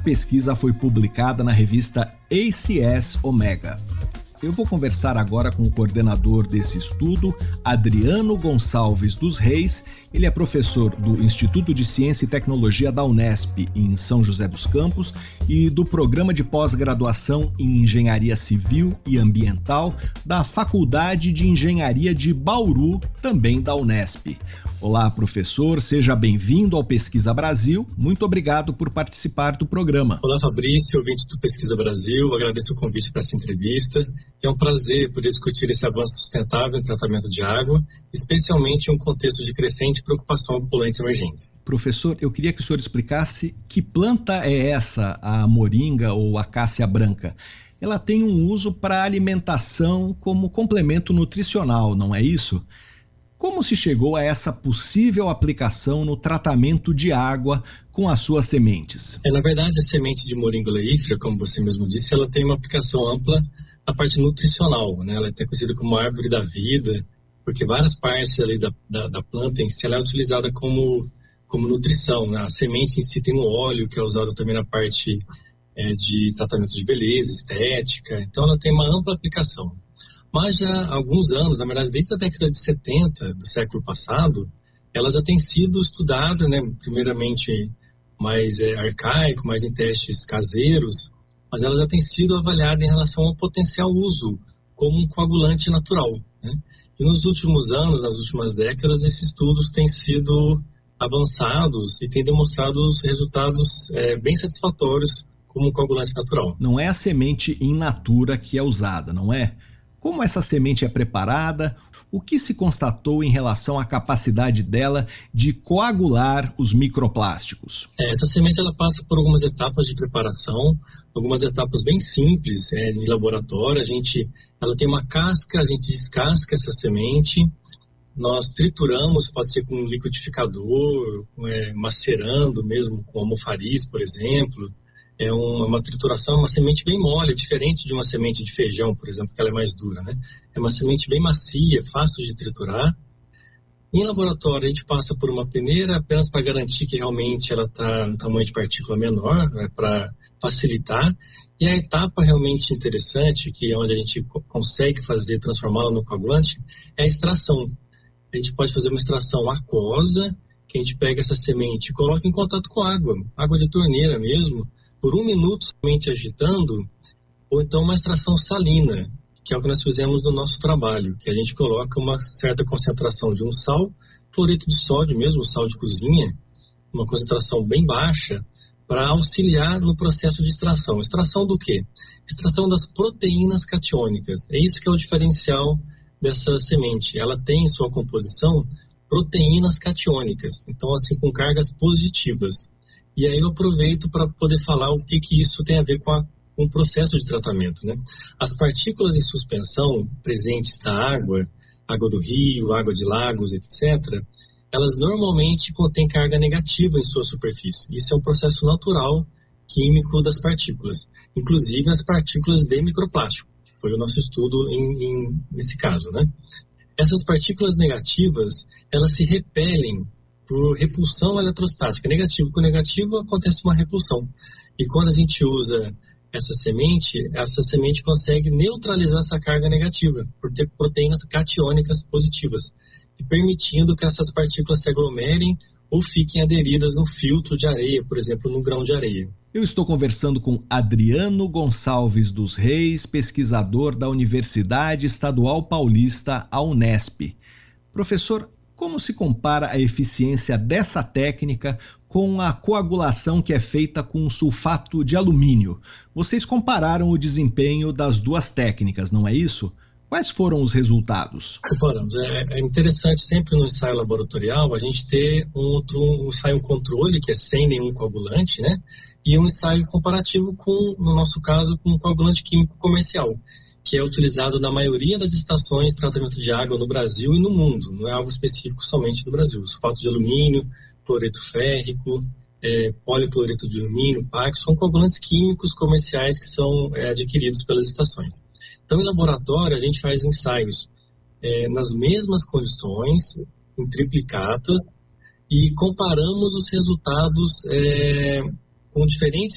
pesquisa foi publicada na revista ACS Omega. Eu vou conversar agora com o coordenador desse estudo, Adriano Gonçalves dos Reis. Ele é professor do Instituto de Ciência e Tecnologia da Unesp, em São José dos Campos, e do Programa de Pós-Graduação em Engenharia Civil e Ambiental da Faculdade de Engenharia de Bauru, também da Unesp. Olá, professor, seja bem-vindo ao Pesquisa Brasil. Muito obrigado por participar do programa. Olá, Fabrício, ouvinte do Pesquisa Brasil. Agradeço o convite para essa entrevista. É um prazer poder discutir esse avanço sustentável em tratamento de água, especialmente em um contexto de crescente preocupação com poluentes emergentes. Professor, eu queria que o senhor explicasse que planta é essa, a moringa ou acácia branca. Ela tem um uso para alimentação como complemento nutricional, não é isso? Como se chegou a essa possível aplicação no tratamento de água com as suas sementes? Na verdade, a semente de moringa oleífera, como você mesmo disse, ela tem uma aplicação ampla na parte nutricional, né? Ela é até conhecida como árvore da vida, porque várias partes ali da planta em si ela é utilizada como nutrição, né? A semente em si tem um óleo que é usado também na parte de tratamento de beleza, estética, então ela tem uma ampla aplicação. Mas já há alguns anos, na verdade desde a década de 70 do século passado, ela já tem sido estudada, né, primeiramente mais arcaico, mais em testes caseiros, mas ela já tem sido avaliada em relação ao potencial uso como um coagulante natural, né? E nos últimos anos, nas últimas décadas, esses estudos têm sido avançados e têm demonstrado resultados bem satisfatórios como um coagulante natural. Não é a semente in natura que é usada, não é? Como essa semente é preparada? O que se constatou em relação à capacidade dela de coagular os microplásticos? Essa semente ela passa por algumas etapas de preparação, algumas etapas bem simples em laboratório. Ela tem uma casca, a gente descasca essa semente, nós trituramos, pode ser com um liquidificador, macerando mesmo com almofariz, por exemplo. É uma trituração, uma semente bem mole, diferente de uma semente de feijão, por exemplo, que ela é mais dura, né? É uma semente bem macia, fácil de triturar. Em laboratório, a gente passa por uma peneira apenas para garantir que realmente ela está no tamanho de partícula menor, né, para facilitar. E a etapa realmente interessante, que é onde a gente consegue transformá-la no coagulante, é a extração. A gente pode fazer uma extração aquosa, que a gente pega essa semente e coloca em contato com água de torneira mesmo, por 1 minuto somente agitando, ou então uma extração salina, que é o que nós fizemos no nosso trabalho, que a gente coloca uma certa concentração de um sal, cloreto de sódio mesmo, sal de cozinha, uma concentração bem baixa, para auxiliar no processo de extração. Extração do quê? Extração das proteínas catiônicas. É isso que é o diferencial dessa semente. Ela tem em sua composição proteínas catiônicas, então assim com cargas positivas. E aí eu aproveito para poder falar o que isso tem a ver com o processo de tratamento, né? As partículas em suspensão presentes na água do rio, água de lagos, etc., elas normalmente contêm carga negativa em sua superfície. Isso é um processo natural químico das partículas, inclusive as partículas de microplástico, que foi o nosso estudo nesse caso, né? Essas partículas negativas, elas se repelem por repulsão eletrostática. Negativo com negativo acontece uma repulsão. E quando a gente usa essa semente consegue neutralizar essa carga negativa, por ter proteínas catiônicas positivas, e permitindo que essas partículas se aglomerem ou fiquem aderidas no filtro de areia, por exemplo, no grão de areia. Eu estou conversando com Adriano Gonçalves dos Reis, pesquisador da Universidade Estadual Paulista, a Unesp. Professor, como se compara a eficiência dessa técnica com a coagulação que é feita com sulfato de alumínio? Vocês compararam o desempenho das duas técnicas, não é isso? Quais foram os resultados? Comparamos. É interessante sempre no ensaio laboratorial a gente ter um ensaio controle, que é sem nenhum coagulante, né? E um ensaio comparativo no nosso caso, com um coagulante químico comercial, que é utilizado na maioria das estações de tratamento de água no Brasil e no mundo. Não é algo específico somente do Brasil. Sulfato de alumínio, cloreto férrico, policloreto de alumínio, PAC, são coagulantes químicos comerciais que são adquiridos pelas estações. Então, em laboratório, a gente faz ensaios nas mesmas condições, em triplicatas, e comparamos os resultados com diferentes